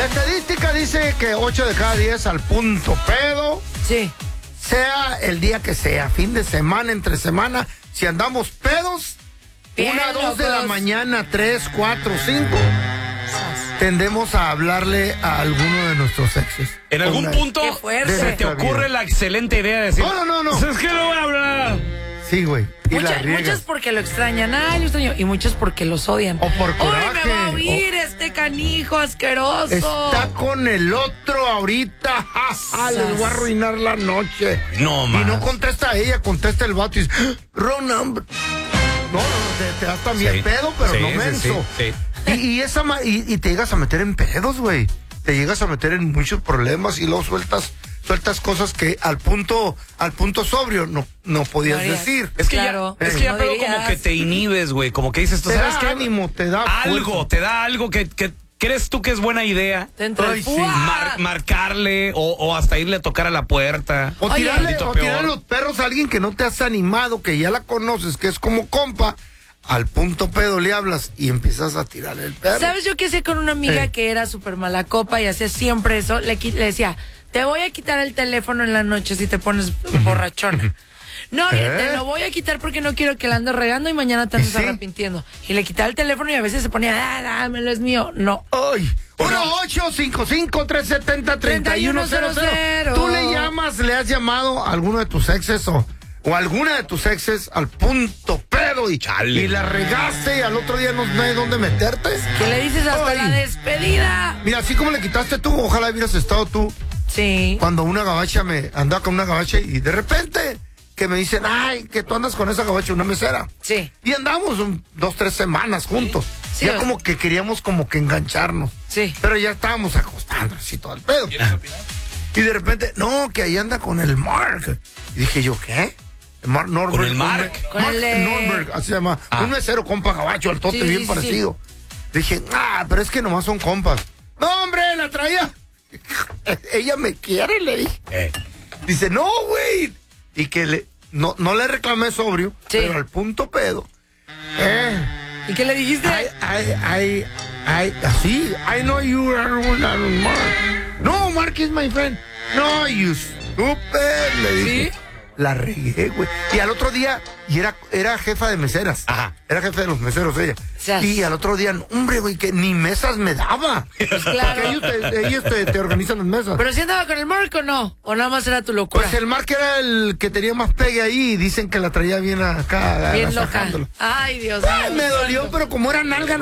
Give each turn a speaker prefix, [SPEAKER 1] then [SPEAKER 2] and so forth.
[SPEAKER 1] La estadística dice que 8 de cada 10 al punto pedo.
[SPEAKER 2] Sí.
[SPEAKER 1] Sea el día que sea, fin de semana, entre semana, si andamos pedos,
[SPEAKER 2] Bien
[SPEAKER 1] 1 a 2 de la
[SPEAKER 2] locos.
[SPEAKER 1] mañana, 3, 4, 5, tendemos a hablarle a alguno de nuestros exes.
[SPEAKER 3] En algún
[SPEAKER 1] Una-
[SPEAKER 3] punto
[SPEAKER 2] Qué fuerte.
[SPEAKER 3] se te ocurre la excelente idea de decir,
[SPEAKER 1] No.
[SPEAKER 3] Es que no voy a hablar.
[SPEAKER 1] Sí, güey. Y la riegas.
[SPEAKER 2] Muchas porque lo extrañan, lo extraño, y muchos porque los odian.
[SPEAKER 1] O por
[SPEAKER 2] ¡Ay,
[SPEAKER 1] coraje.
[SPEAKER 2] me va a oír este canijo asqueroso!
[SPEAKER 1] Está con el otro ahorita. Les voy a arruinar la noche.
[SPEAKER 3] No,
[SPEAKER 1] Y
[SPEAKER 3] más.
[SPEAKER 1] no contesta ella, contesta el vato y dice, wrong number. No, te das también
[SPEAKER 3] Sí.
[SPEAKER 1] pedo, pero
[SPEAKER 3] Sí,
[SPEAKER 1] no
[SPEAKER 3] sí,
[SPEAKER 1] menso.
[SPEAKER 3] sí.
[SPEAKER 1] Y te llegas a meter en pedos, güey. Te llegas a meter en muchos problemas y luego sueltas cosas que al punto sobrio no podías
[SPEAKER 2] No harías.
[SPEAKER 1] decir.
[SPEAKER 3] Es que
[SPEAKER 2] Claro.
[SPEAKER 3] ya, es que ya
[SPEAKER 2] No
[SPEAKER 3] pedo
[SPEAKER 2] dirías.
[SPEAKER 3] como que te inhibes, güey. Como que dices, ¿tú
[SPEAKER 1] Te
[SPEAKER 3] sabes
[SPEAKER 1] da
[SPEAKER 3] qué?
[SPEAKER 1] ánimo, te da
[SPEAKER 3] Algo,
[SPEAKER 1] fuerza.
[SPEAKER 3] te da algo que crees tú que es buena idea.
[SPEAKER 2] Te entra el
[SPEAKER 1] Ay, sí.
[SPEAKER 2] ¡fua!
[SPEAKER 3] Marcarle o hasta irle a tocar a la puerta.
[SPEAKER 1] O
[SPEAKER 2] Oye,
[SPEAKER 1] tirarle
[SPEAKER 3] maldito peor.
[SPEAKER 1] los perros a alguien que no te has animado, que ya la conoces, que es como compa. Al punto pedo le hablas y empiezas a tirarle el perro.
[SPEAKER 2] ¿Sabes yo qué hacía con una amiga que era súper mala copa y hacía siempre eso? Le decía, te voy a quitar el teléfono en la noche si te pones borrachona. No, mira, te lo voy a quitar porque no quiero que la ando regando y mañana te andes
[SPEAKER 1] ¿Sí?
[SPEAKER 2] arrepintiendo. Y le quitaba el teléfono y a veces se ponía, dámelo, es mío. No.
[SPEAKER 1] ¡Ay! 1-855-370-3100. Tú le llamas, le has llamado a alguno de tus exes o alguna de tus exes al punto pedo y
[SPEAKER 3] Chale.
[SPEAKER 1] la regaste y al otro día no hay dónde meterte.
[SPEAKER 2] ¿Qué le dices hasta
[SPEAKER 1] Ay.
[SPEAKER 2] la despedida?
[SPEAKER 1] Mira, así como le quitaste tú, ojalá hubieras estado tú
[SPEAKER 2] Sí.
[SPEAKER 1] cuando una gabacha andaba con una gabacha y de repente que me dicen, ay, que tú andas con esa gabacha, una mesera.
[SPEAKER 2] Sí.
[SPEAKER 1] Y andamos 2, 3 semanas juntos.
[SPEAKER 2] Sí,
[SPEAKER 1] Ya
[SPEAKER 2] o
[SPEAKER 1] como que queríamos como que engancharnos.
[SPEAKER 2] Sí.
[SPEAKER 1] Pero ya estábamos acostándonos y todo el pedo. Y de repente, no, que ahí anda con el Mark. Y dije yo, ¿qué? El Mark Norberg.
[SPEAKER 3] ¿Con el Mark?
[SPEAKER 2] Con el de-
[SPEAKER 1] Norberg, así se llama. Un mesero compa gabacho, al tote
[SPEAKER 2] Sí,
[SPEAKER 1] bien
[SPEAKER 2] sí,
[SPEAKER 1] parecido. Dije, pero es que nomás son compas. No, hombre, la traía. Ella me quiere, le dije. Dice, no, güey. Y que no le reclamé sobrio,
[SPEAKER 2] Sí.
[SPEAKER 1] pero al punto pedo.
[SPEAKER 2] ¿Y qué le dijiste?
[SPEAKER 1] Así, I know you are Mark. No, Mark is my friend. No, you stupid, le dije.
[SPEAKER 2] ¿Sí?
[SPEAKER 1] La regué, güey. Y al otro día, era jefa de meseras.
[SPEAKER 3] Ajá.
[SPEAKER 1] Era jefa de los meseros ella.
[SPEAKER 2] Sas.
[SPEAKER 1] Y al otro día, hombre, güey, que ni mesas me daba.
[SPEAKER 2] claro.
[SPEAKER 1] Porque ellos te organizan las mesas.
[SPEAKER 2] ¿Pero si andaba con el Marco o no? ¿O nada más era tu locura?
[SPEAKER 1] Pues el Mark era el que tenía más pegue ahí y dicen que la traía bien acá.
[SPEAKER 2] Bien loca.
[SPEAKER 1] agasajándolo.
[SPEAKER 2] Ay, Dios
[SPEAKER 1] Ay,
[SPEAKER 2] mío.
[SPEAKER 1] me dolió, pero como era nalga